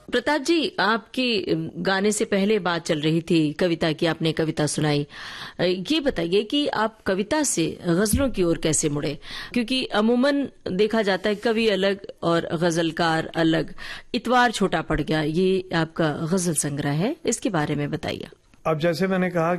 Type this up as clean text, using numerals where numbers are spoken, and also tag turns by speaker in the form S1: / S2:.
S1: प्रताप जी, आपकी गाने से पहले बात चल रही थी कविता की, आपने कविता सुनाई। ये बताइए कि आप कविता से गजलों की ओर कैसे मुड़े? क्योंकि अमूमन देखा जाता है कवि अलग और गजलकार अलग। इतवार छोटा पड़ गया, ये आपका गजल संग्रह है, इसके बारे में बताइए।
S2: अब जैसे मैंने कहा